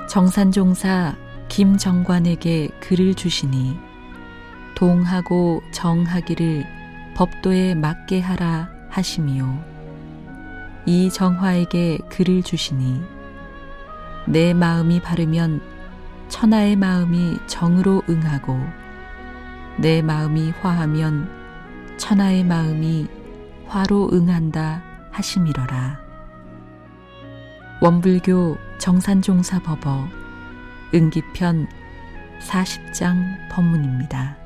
정산종사 김정관에게 글을 주시니 동하고 정하기를 법도에 맞게 하라 하시미요. 이 정화에게 글을 주시니 내 마음이 바르면 천하의 마음이 정으로 응하고 내 마음이 화하면 천하의 마음이 화로 응한다 하심이러라. 원불교 정산종사 법어 응기편 40장 법문입니다.